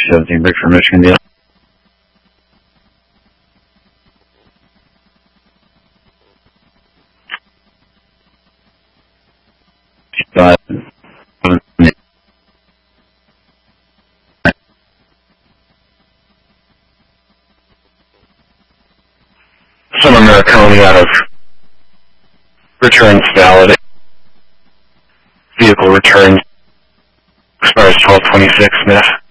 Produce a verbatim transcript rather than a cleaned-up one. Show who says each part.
Speaker 1: seventeen Bickford, Michigan deal. Uh, Someone uh, calling me out of returns valid. Vehicle returns expires twelve twenty-six, Smith.